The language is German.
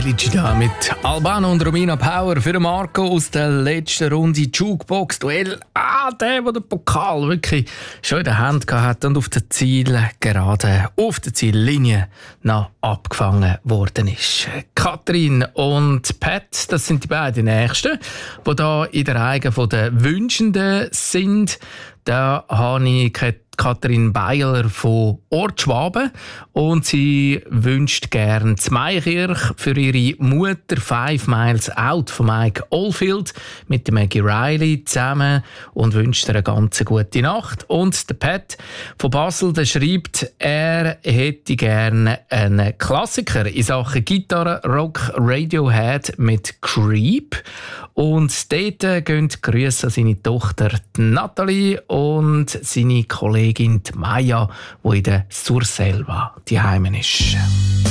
Ricci da mit Albano und Romina Power für Marco aus der letzten Runde Jukebox-Duell. Der den Pokal wirklich schon in der Hand hat und auf der Zielgerade, auf der Ziellinie noch abgefangen worden ist. Katrin und Pat, das sind die beiden Nächsten, die hier in der Reihe der Wünschenden sind. Da habe ich Katrin Beiler von Ortschwaben und sie wünscht gern Zweikirch für ihre Mutter 5 Miles Out von Mike Oldfield mit Maggie Riley zusammen und wünscht ihr eine ganz gute Nacht. Und der Pat von Basel, der schreibt, er hätte gerne einen Klassiker in Sachen Gitarre, Rock, Radiohead mit Creep. Und dort gehen Grüße an seine Tochter Nathalie und seine Kollegin Maya, die in der Surselva daheim ist.